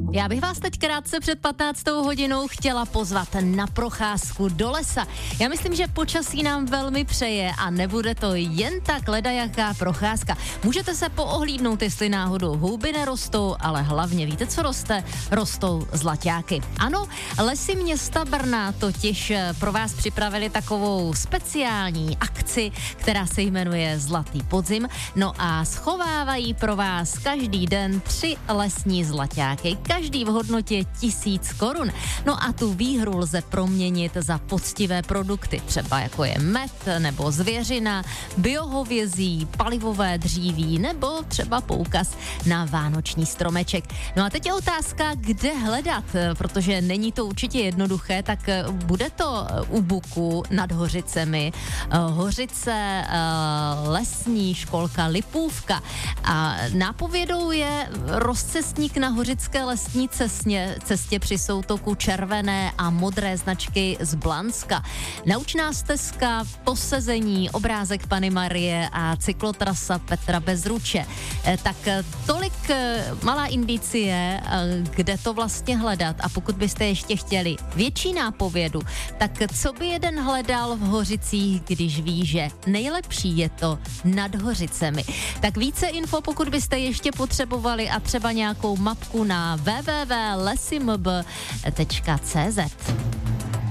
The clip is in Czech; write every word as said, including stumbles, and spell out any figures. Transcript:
Já bych vás teď krátce před patnáctou hodinou chtěla pozvat na procházku do lesa. Já myslím, že počasí nám velmi přeje a nebude to jen tak ledajaká procházka. Můžete se poohlídnout, jestli náhodou houby nerostou, ale hlavně víte, co roste? Rostou zlaťáky. Ano, lesy města Brna totiž pro vás připravili takovou speciální akci, která se jmenuje Zlatý podzim. No a schovávají pro vás každý den tři lesní zlaťáky. Každý v hodnotě tisíc korun. No a tu výhru lze proměnit za poctivé produkty, třeba jako je med nebo zvěřina, biohovězí, palivové dříví nebo třeba poukaz na vánoční stromeček. No a teď je otázka, kde hledat, protože není to určitě jednoduché, tak bude to u Buku nad Hořicemi, Hořice, lesní školka Lipůvka a nápovědou je rozcestník na hořické lesní cestě, cestě při soutoku červené a modré značky z Blanska. Naučná stezka, posezení, obrázek Panny Marie a cyklotrasa Petra Bezruče. Tak tolik malá indicie, kde to vlastně hledat, a pokud byste ještě chtěli větší nápovědu, tak co by jeden hledal v Hořicích, když ví, že nejlepší je to nad Hořicemi. Tak více info, pokud byste ještě potřebovali, a třeba nějakou mapku na w w w tečka lesy m b tečka c z.